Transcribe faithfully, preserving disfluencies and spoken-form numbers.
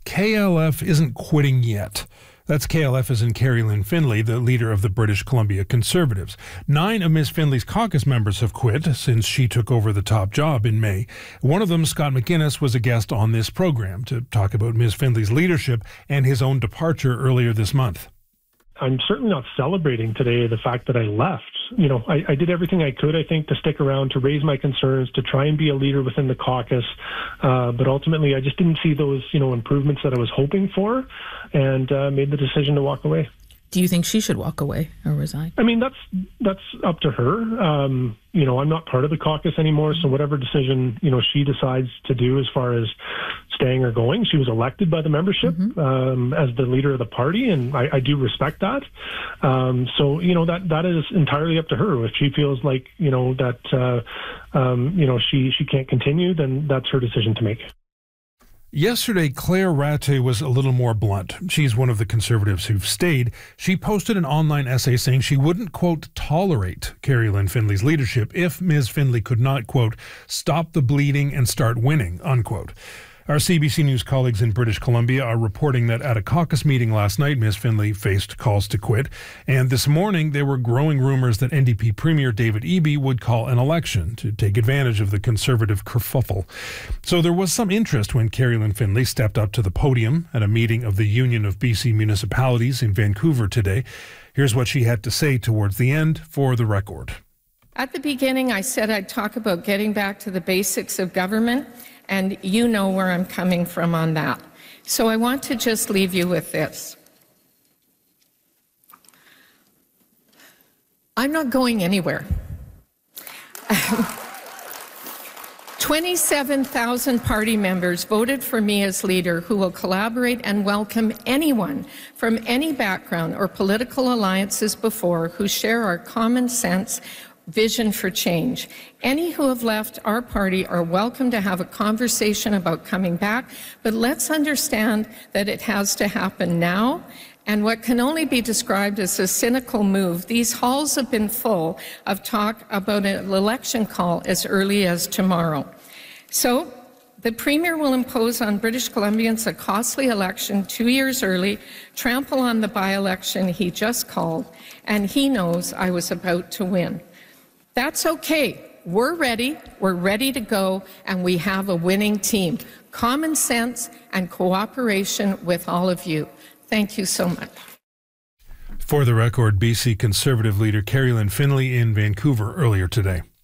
K L F isn't quitting yet. That's K L F as in Kerry-Lynne Findlay, the leader of the British Columbia Conservatives. Nine of Miz Findlay's caucus members have quit since she took over the top job in May. One of them, Scott McGuinness, was a guest on this program to talk about Miz Findlay's leadership and his own departure earlier this month. I'm certainly not celebrating today the fact that I left. You know, I, I did everything I could, I think, to stick around, to raise my concerns, to try and be a leader within the caucus. Uh, but ultimately, I just didn't see those, you know, improvements that I was hoping for, and uh, made the decision to walk away. Do you think she should walk away or resign? I mean, that's that's up to her. Um, you know, I'm not part of the caucus anymore, so whatever decision, you know, she decides to do as far as staying or going, she was elected by the membership mm-hmm. um, as the leader of the party, and I, I do respect that. Um, so, you know, that that is entirely up to her. If she feels like, you know, that, uh, um, you know, she, she can't continue, then that's her decision to make. Yesterday, Claire Rattay was a little more blunt. She's one of the Conservatives who've stayed. She posted an online essay saying she wouldn't, quote, tolerate Kerry-Lynne Findlay's leadership if Miz Findlay could not, quote, stop the bleeding and start winning, unquote. Our C B C News colleagues in British Columbia are reporting that at a caucus meeting last night, Miz Findlay faced calls to quit. And this morning, there were growing rumors that N D P Premier David Eby would call an election to take advantage of the Conservative kerfuffle. So there was some interest when Kerry-Lynne Findlay stepped up to the podium at a meeting of the Union of B C Municipalities in Vancouver today. Here's what she had to say towards the end for the record. At the beginning, I said I'd talk about getting back to the basics of government, and you know where I'm coming from on that. So I want to just leave you with this. I'm not going anywhere. twenty-seven thousand party members voted for me as leader who will collaborate and welcome anyone from any background or political alliances before who share our common sense vision for change. Any who have left our party are welcome to have a conversation about coming back, but let's understand that it has to happen now. And what can only be described as a cynical move, these halls have been full of talk about an election call as early as tomorrow. So the Premier will impose on British Columbians a costly election two years early, trample on the by-election he just called, and he knows I was about to win. That's okay. We're ready. We're ready to go, and we have a winning team. Common sense and cooperation with all of you. Thank you so much. For the record, B C Conservative leader Kerry-Lynne Findlay in Vancouver earlier today.